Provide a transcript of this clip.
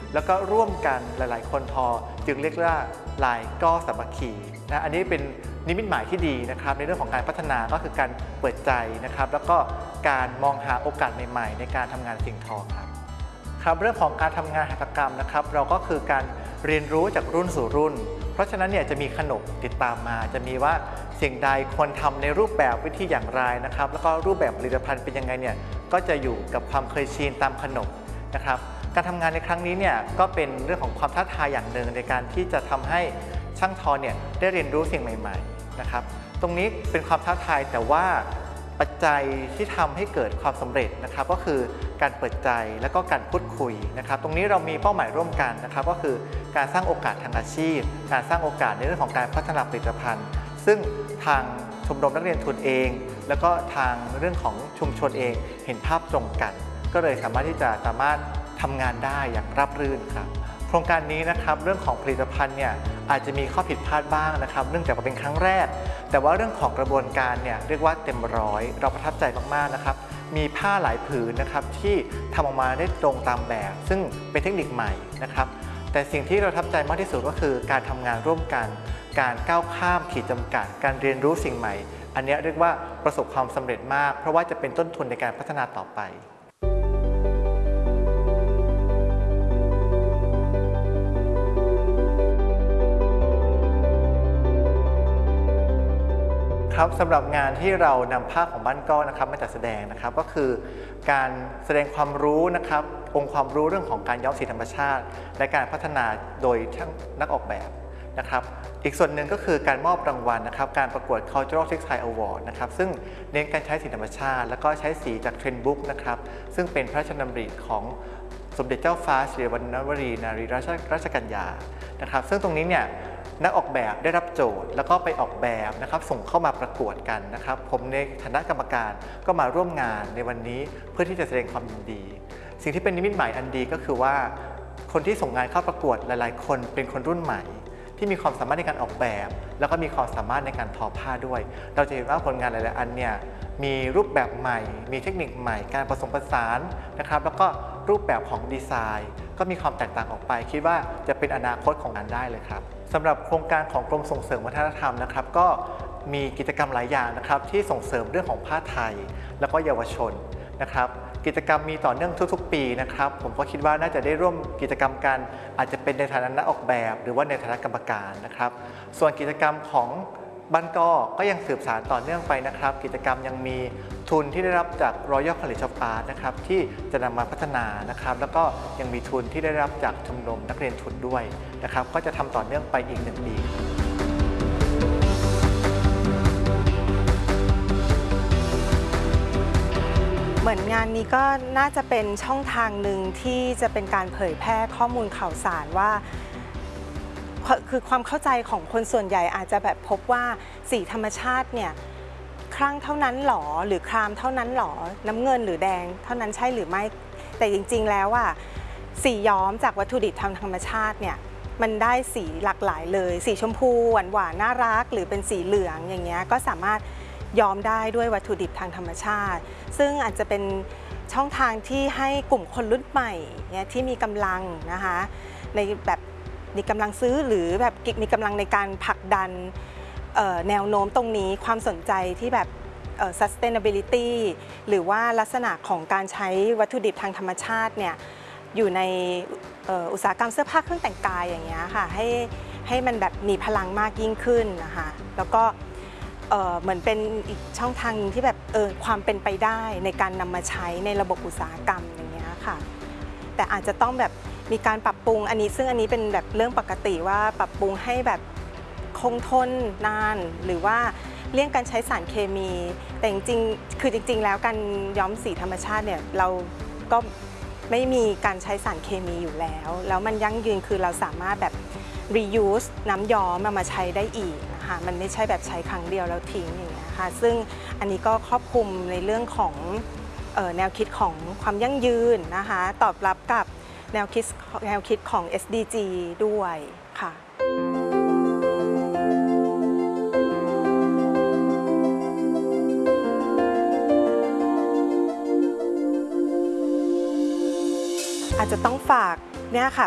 แล้วก็ร่วมกันหลายๆคนพอจึงเรียกว่าลายก็สามัคคีนะอันนี้เป็นนิมิตหมายที่ดีนะครับในเรื่องของการพัฒนาก็คือการเปิดใจนะครับแล้วก็การมองหาโอกาสใหม่ๆในการทำงานสิ่งทอครับเรื่องของการทำงานหัตถกรรมนะครับเราก็คือการเรียนรู้จากรุ่นสู่รุ่นเพราะฉะนั้นเนี่ยจะมีขนบติดตามมาจะมีว่าสิ่งใดควรทำในรูปแบบวิธีอย่างไรนะครับแล้วก็รูปแบบผลิตภัณฑ์เป็นยังไงเนี่ยก็จะอยู่กับความเคยชินตามขนบนะครับการทำงานในครั้งนี้เนี่ยก็เป็นเรื่องของความท้าทายอย่างหนึ่งในการที่จะทำให้ช่างทอเนี่ยได้เรียนรู้สิ่งใหม่ๆนะครับตรงนี้เป็นความท้าทายแต่ว่าปัจจัยที่ทำให้เกิดความสำเร็จนะครับก็คือการเปิดใจและก็การพูดคุยนะครับตรงนี้เรามีเป้าหมายร่วมกันนะครับก็คือการสร้างโอกาสทางอาชีพการสร้างโอกาสในเรื่องของการพัฒนาผลิตภัณฑ์ซึ่งทางชมรมนักเรียนทุนเองแล้วก็ทางเรื่องของชุมชนเองเห็นภาพตรงกันก็เลยสามารถที่จะทำงานได้อย่างราบรื่นครับโครงการนี้นะครับเรื่องของผลิตภัณฑ์เนี่ยอาจจะมีข้อผิดพลาดบ้างนะครับเนื่องจากว่าเป็นครั้งแรกแต่ว่าเรื่องของกระบวนการเนี่ยเรียกว่าเต็มร้อยเราประทับใจมากๆนะครับมีผ้าหลายผืนนะครับที่ทำออกมาได้ตรงตามแบบซึ่งเป็นเทคนิคใหม่นะครับแต่สิ่งที่เราประทับใจมากที่สุดก็คือการทำงานร่วมกันการก้าวข้ามขีดจำกัดการเรียนรู้สิ่งใหม่อันนี้เรียกว่าประสบความสำเร็จมากเพราะว่าจะเป็นต้นทุนในการพัฒนาต่อไปครับสำหรับงานที่เรานำภาพของบ้านก้อนนะครับมาจัดแสดงนะครับก็คือการแสดงความรู้นะครับองค์ความรู้เรื่องของการย้อมสีธรรมชาติและการพัฒนาโดยช่างนักออกแบบนะครับอีกส่วนหนึ่งก็คือการมอบรางวัลนะครับการประกวด Cultural Textile Award นะครับซึ่งเน้นการใช้สีธรรมชาติแล้วก็ใช้สีจาก Trend Book นะครับซึ่งเป็นพระราชดำริของสมเด็จเจ้าฟ้าสิริวัณณวรีนารีราชกัญญานะครับซึ่งตรงนี้เนี่ยนักออกแบบได้รับโจทย์แล้วก็ไปออกแบบนะครับส่งเข้ามาประกวดกันนะครับผมในฐานะกรรมการก็มาร่วมงานในวันนี้เพื่อที่จะแสดงความยินดีสิ่งที่เป็นนิมิตหมายอันดีก็คือว่าคนที่ส่งงานเข้าประกวดหลายๆคนเป็นคนรุ่นใหม่ที่มีความสามารถในการออกแบบแล้วก็มีความสามารถในการทอผ้าด้วยเราจะเห็นว่าผลงานหลายๆอันเนี่ยมีรูปแบบใหม่มีเทคนิคใหม่การผสมผสานนะครับแล้วก็รูปแบบของดีไซน์ก็มีความแตกต่างออกไปคิดว่าจะเป็นอนาคตของงานได้เลยครับสำหรับโครงการของกรมส่งเสริมวัฒนธรรมนะครับก็มีกิจกรรมหลายอย่างนะครับที่ส่งเสริมเรื่องของผ้าไทยแล้วก็เยาวชนนะครับกิจกรรมมีต่อเนื่องทุกๆปีนะครับผมก็คิดว่าน่าจะได้ร่วมกิจกรรมกันอาจจะเป็นในฐานะนักออกแบบหรือว่าในฐานะกรรมการนะครับส่วนกิจกรรมของบ้านก็ยังสืบสานต่อเนื่องไปนะครับกิจกรรมยังมีทุนที่ได้รับจาก Royal College of Art นะครับที่จะนำมาพัฒนานะครับแล้วก็ยังมีทุนที่ได้รับจากชมรมนักเรียนทุนด้วยนะครับก็จะทำต่อเนื่องไปอีก1 ปีเหมือนงานนี้ก็น่าจะเป็นช่องทางหนึ่งที่จะเป็นการเผยแพร่ข้อมูลข่าวสารว่าคือความเข้าใจของคนส่วนใหญ่อาจจะแบบพบว่าสีธรรมชาติเนี่ยครั่งเท่านั้นหรอหรือครามเท่านั้นหรอน้ำเงินหรือแดงเท่านั้นใช่หรือไม่แต่จริงๆแล้วอ่ะสีย้อมจากวัตถุดิบทางธรรมชาติเนี่ยมันได้สีหลากหลายเลยสีชมพูหวานๆน่ารักหรือเป็นสีเหลืองอย่างเงี้ยก็สามารถย้อมได้ด้วยวัตถุดิบทางธรรมชาติซึ่งอาจจะเป็นช่องทางที่ให้กลุ่มคนรุ่นใหม่เนี่ยที่มีกำลังนะคะในแบบมีกำลังซื้อหรือแบบมีกำลังในการผลักดันแนวโน้มตรงนี้ความสนใจที่แบบsustainability หรือว่าลักษณะของการใช้วัตถุดิบทางธรรมชาติเนี่ยอยู่ในอุตสาหกรรมเสื้อผ้าเครื่องแต่งกายอย่างเงี้ยค่ะให้มันแบบมีพลังมากยิ่งขึ้นนะคะแล้วก็เหมือนเป็นอีกช่องทางที่แบบความเป็นไปได้ในการนำมาใช้ในระบบอุตสาหกรรมอย่างเงี้ยค่ะแต่อาจจะต้องแบบมีการปรับปรุงอันนี้ซึ่งอันนี้เป็นแบบเรื่องปกติว่าปรับปรุงให้แบบคงทนนานหรือว่าเลี่ยงการใช้สารเคมีแต่จริงๆแล้วการย้อมสีธรรมชาติเนี่ยเราก็ไม่มีการใช้สารเคมีอยู่แล้วมันยั่งยืนคือเราสามารถแบบ reuse น้ำย้อมมาใช้ได้อีกนะคะมันไม่ใช่แบบใช้ครั้งเดียวแล้วทิ้งอย่างเงี้ยค่ะซึ่งอันนี้ก็ครอบคลุมในเรื่องของแนวคิดของความยั่งยืนนะคะตอบรับกับแนวคิดของ SDG ด้วยค่ะอาจจะต้องฝากเนี่ยค่ะ